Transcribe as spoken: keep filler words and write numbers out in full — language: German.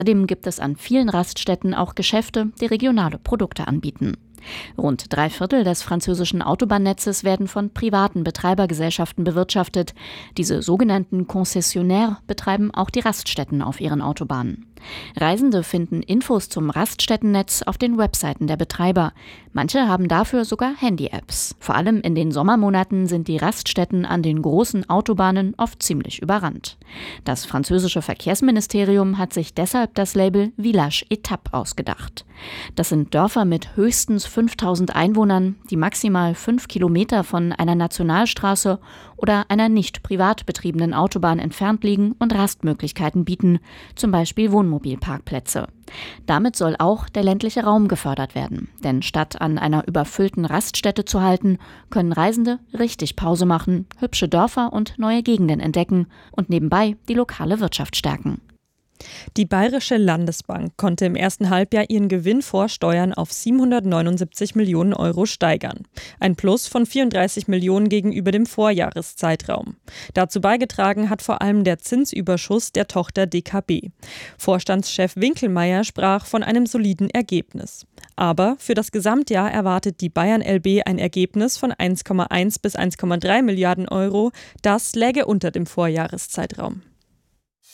Außerdem gibt es an vielen Raststätten auch Geschäfte, die regionale Produkte anbieten. Rund drei Viertel des französischen Autobahnnetzes werden von privaten Betreibergesellschaften bewirtschaftet. Diese sogenannten Concessionnaires betreiben auch die Raststätten auf ihren Autobahnen. Reisende finden Infos zum Raststättennetz auf den Webseiten der Betreiber. Manche haben dafür sogar Handy-Apps. Vor allem in den Sommermonaten sind die Raststätten an den großen Autobahnen oft ziemlich überrannt. Das französische Verkehrsministerium hat sich deshalb das Label Village Étape ausgedacht. Das sind Dörfer mit höchstens fünftausend Einwohnern, die maximal fünf Kilometer von einer Nationalstraße oder einer nicht privat betriebenen Autobahn entfernt liegen und Rastmöglichkeiten bieten, zum Beispiel Wohnmobilparkplätze. Damit soll auch der ländliche Raum gefördert werden, denn statt an einer überfüllten Raststätte zu halten, können Reisende richtig Pause machen, hübsche Dörfer und neue Gegenden entdecken und nebenbei die lokale Wirtschaft stärken. Die Bayerische Landesbank konnte im ersten Halbjahr ihren Gewinn vor Steuern auf siebenhundertneunundsiebzig Millionen Euro steigern. Ein Plus von vierunddreißig Millionen gegenüber dem Vorjahreszeitraum. Dazu beigetragen hat vor allem der Zinsüberschuss der Tochter D K B. Vorstandschef Winkelmeier sprach von einem soliden Ergebnis. Aber für das Gesamtjahr erwartet die Bayern L B ein Ergebnis von eins Komma eins bis eins Komma drei Milliarden Euro. Das läge unter dem Vorjahreszeitraum.